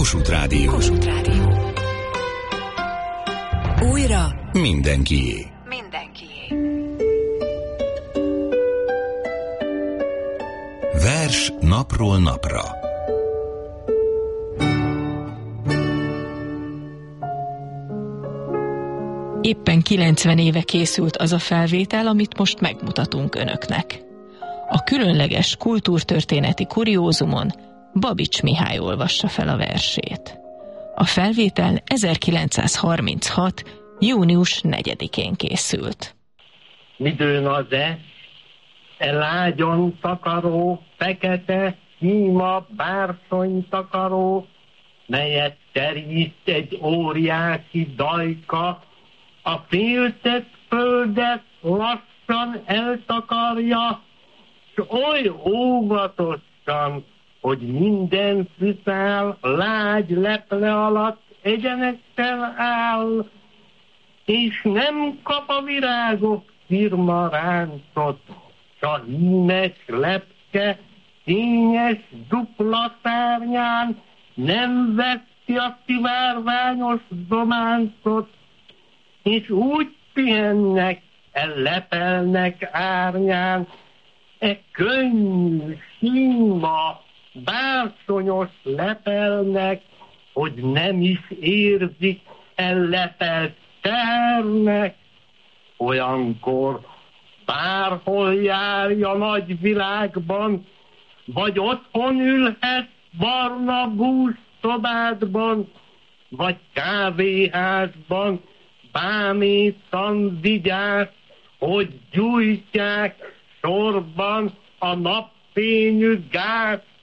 Kossuth Rádió. Kossuth Rádió. Újra mindenkié. Mindenkié. Vers napról napra. Éppen 90 éve készült az a felvétel, amit most megmutatunk önöknek. A különleges kultúrtörténeti kuriózumon Babits Mihály olvassa fel a versét. A felvétel 1936. június 4-én készült. Midőn az-e, lágyon takaró, fekete, sima bársony takaró, melyet terít egy óriási dajka, a féltett földet lassan eltakarja, s oly óvatosan, hogy minden fűszál lágy leple alatt egyenesen áll, és nem kap a virágok firma ráncot, s a hímes lepke fényes dupla szárnyán nem veszi a szivárványos dománcot, és úgy pihennek, lepelnek árnyán, könnyű, sima, bársonyos lepelnek, hogy nem is érzik lepelt ternek. Olyankor bárhol járja nagy világban, vagy otthon ülhet barna bús szobádban, vagy kávéházban, bámészan vigyáz, hogy gyújtják sorban a napfényű gáz